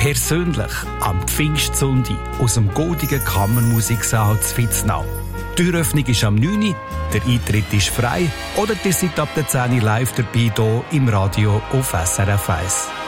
Persönlich am Pfingstsonntag aus dem goldigen Kammermusiksaal zu Vitznau. Die Türöffnung ist am 9 Uhr, der Eintritt ist frei oder ihr seid ab der 10 Uhr live dabei hier im Radio auf SRF 1.